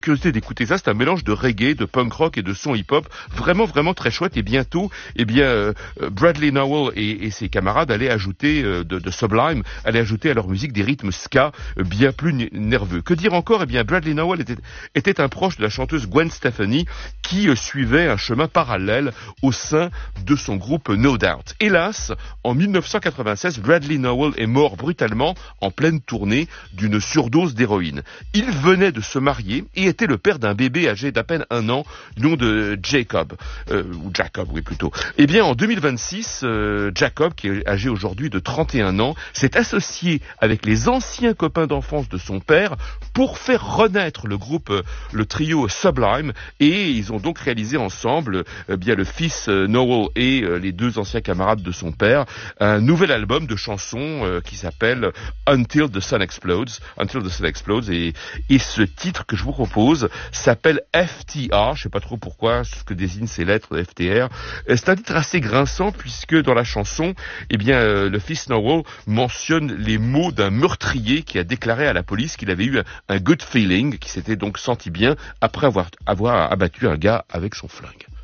curiosité d'écouter ça, c'est un mélange de reggae, de punk rock et de son hip-hop, vraiment vraiment très chouette. Et bientôt, Bradley Nowell et ses camarades allaient ajouter de Sublime, allaient ajouter à leur musique des rythmes ska bien plus nerveux. Que dire encore? Bradley Nowell était un proche de la chanteuse Gwen Stefani qui suivait un chemin parallèle au sein de son groupe No Doubt. Hélas, en 1996, Bradley Nowell est mort brutalement en pleine tournée d'une surdose d'héroïne. Il venait de se marier et était le père d'un bébé âgé d'à peine 1 an, du nom de Jacob, plutôt. En 2026, Jacob, qui est âgé aujourd'hui de 31 ans, s'est associé avec les anciens copains d'enfance de son père pour faire renaître le groupe, le trio Sublime, et ils ont donc réalisé ensemble, le fils Nowell et les 2 anciens camarades de son père, un nouvel album de chansons qui s'appelle Until the Sun Explodes, et ce titre que je vous propose s'appelle FTR, je sais pas trop pourquoi, ce que désignent ces lettres de FTR. C'est un titre assez grinçant puisque dans la chanson, le fils Nowell mentionne les mots d'un meurtrier qui a déclaré à la police qu'il avait eu un good feeling, qui s'était donc senti bien après avoir abattu un gars avec son flingue.